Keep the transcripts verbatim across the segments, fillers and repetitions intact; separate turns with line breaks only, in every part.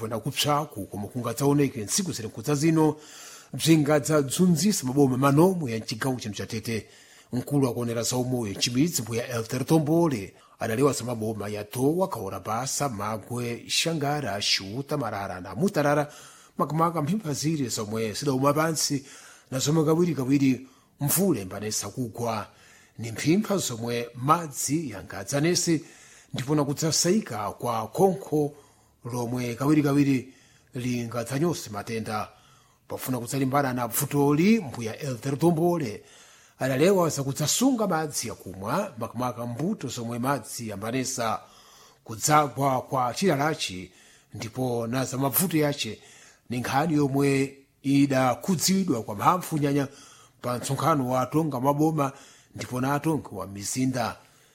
ndivona kupsaku koma kungadzaoneke ntsiku ziri nkudza zino bzingadzadzunzisa maboma manomwe ya mcigawo chino cha Tete. Mkulu akuonera za umoyo mcimidzi mbuya Elter Tombole adalewa za maboma ya Towa, Kaorabasa, Magwe, Xangara, Xuta, Marara na Mutarara makamaka mphimba ziri zomwe zidauma pansi na zomwe kawirikawiri mvula imbanesa kugwa. Ni mphimba zomwe madzi yangadzanese ndipona kudzasayika kwa khonkho lomwe kawirikawiri lingadzanyose matenda. Pofuna kudzalimbana na bvutoli mbuya Elter Tombole adalewa zakudzasunga madzi yakumwa makamaka mbuto zomwe madzi yambanesa kudzagwa kwa chilalachi ndipo na za mavuto yace ni nkhani yomwe idakhudzidwa kwa mphamvu nyanya pa msonkhano wa atonga maboma ndipo na atonga wa mizinda.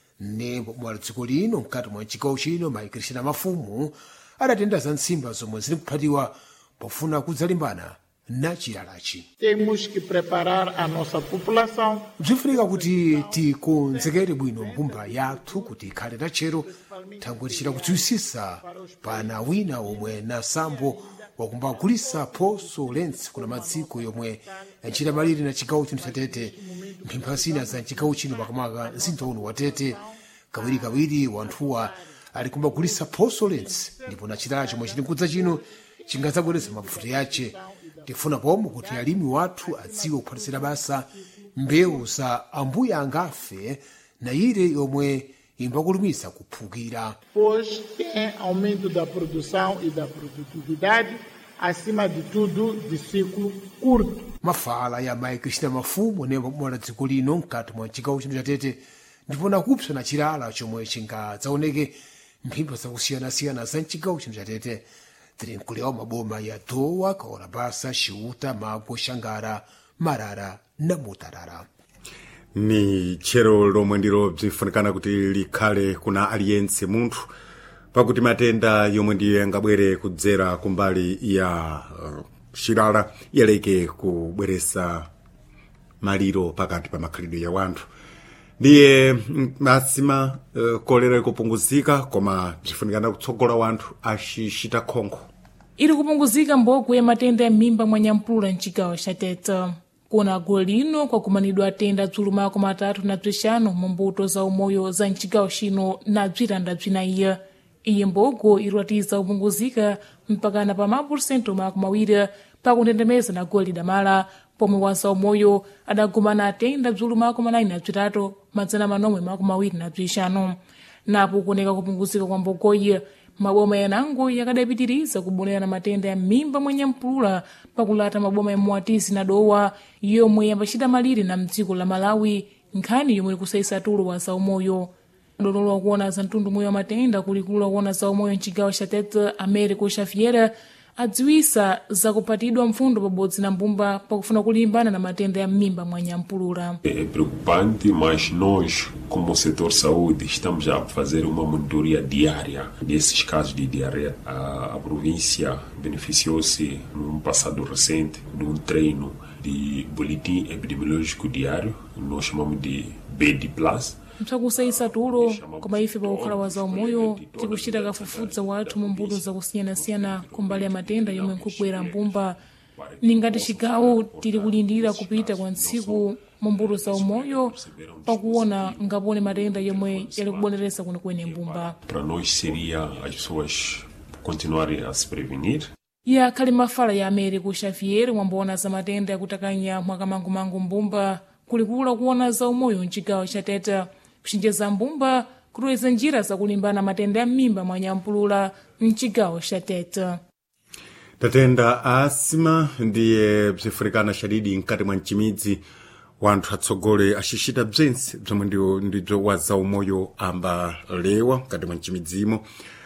Ne mwa dziko lino mkati mwa chigawo chino Mayi Cristina Mafumu adatenda za nsimba zomwe ziri kuphatiwa pofuna kudzalimbana na chilalachi.
Temos que preparar a nossa população.
Bzifunika kuti tikonzekere bwino mbumba yathu kuti ikhale na chero thangwe tichita kudziwisisa pana wina omwe na sambo wakumbagulisa phoso lentsi kuna madziko yomwe yanchita malire na chigawo chino cha Tete. Mphimba zina za chigawo chino makamaka mzinda uno wa Tete kawirikawiri wanthuwa ali kumbagulisa phoso lentsi ndipo na chilala chomwe chili nkudza chino chingadzabwereza mavuto yace. Tifuna pomwe kuti alimi wathu adziwe kuphatisira basa mbewu za ambuya angafe na ire yomwe imbakulumisa kuphukira.
Pois tem aumento da produção e da produtividade, acima de tudo de ciclo curto.
Mafala ya Mayi Cristina Mafumu nemwe mwa dziko lino mkati mwa chigawo chino cha Tete ndipona kupsa na chilala chomwe chingadzaoneke mphimba zakusiyanasiyana za mchigawo chino cha Tete. Tiri nkulewa maboma ya Towa, Kaorabasa, Xuta, Magwe, Xangara, Marara na Mutarara.
Ni chero lomwe ndilo bzifunikana kuti likhale kuna aliyense munthu pakuti matenda yomwe ndiye angabwere kudzera kumbali ya uh, xilala yaleke kubweresa maliro pakati pa makhalidwe ya wanthu. Ndiye masima uh, kolera kupunguzika koma bzifunikana kutsogola wanthu axixita khonkho.
Ili kupunguzika mbogwe ya matenda ya mimba mwa nyampula mchigawo cha Tete. Kuna gulu lino kwa kumanidwa atenda dzulumako matatu na bzixanu mu mbuto za umoyo za mchigawo chino na bziranda bzinayi. Iye mbogo irwatiza kupunguzika mpakana pa mapursento mako mawiri pakundendemeza na goli damala pomwe wasa umoyo adagumana atenda bzulumako manayi na bzitatu madzana manomwe mako mawiri na bzixanu. Napo kuoneka kupunguzika kwa mbogoyi maboma yanango yakadapitiriza kubonera na matenda ya mimba mwa nyampula pakulata maboma ya Muatizi na Dowa yomwe yambachita malire na mdziko la Malawi nkhani yomwe ikusaisa tulo wa saumoyo. Ndololo wa kuona za mtundu moyo wa matenda kulikulu wa kuona saumoyo mchigawo cha Tete Americo Xavier adziwisa za kupatidwa mfundo pabodzi na mbumba pakufuna kulimbana na matenda ya mimba mwa nyampulura.
É preocupante, mas nós, como setor saúde, estamos a fazer uma monitoria diária desses casos de diarreia. A, a província beneficiou-se, no passado recente, de um treino de boletim epidemiológico diário, nós chamamos de B D plus.
Msakusaisa tulo koma ife pa ukhala wa zaumoyo tikuchita kafufudza wathu mu mbuto zakusiyanasiyana kumbali ya matenda yomwe nkubwera mbumba. Ningati chigawo tili kulindira kupita kwa ntsiku mu mbuto zaumoyo pakuona ngapone matenda yomwe yali kuboneresa kuno kwene mbumba.
Para nós seria as pessoas continuarem a se prevenir.
Ya khali mafala ya Americo Xavier wambona za matenda yakutakanya mwakamangumangu mbumba kulikula kuona zaumoyo mchigawo cha Tete kuchenjeza mbumba kutoweza njira za kulimbana matenda ya mimba mwa nyampulula mchigawo cha Tete.
Tatenda asima ndiye bzifurikana shadidi nkati mwa nchimidzi wanthu atsogole axixita bzense bzomwe ndiwo ndibzo wa zaumoyo amba lewa nkati mwa nchimidzimo.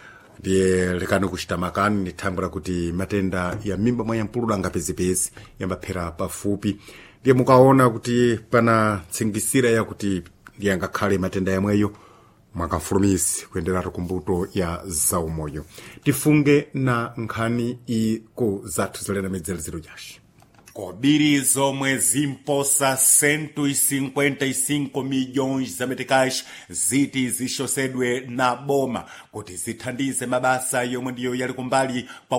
Ndiye lekano kuchita makani ni thangula kuti matenda ya mimba mwa nyampulula angapezepezi yambaphera pafupi. Ndiye mukaona kuti pana tsingisira ya kuti ndiye angakhale matenda yamweyo mwakafulumisi kuenderatu kumbuto ya zaumoyo. Tifunge na nkhani iko zathu zolera medzera ziro jashi. Kobiri zomwe zimposa cento e cinquenta e cinco milhões za meticais ziti zixosedwe na boma kuti zithandize mabasa yomwe ndiyo yali kumbali pa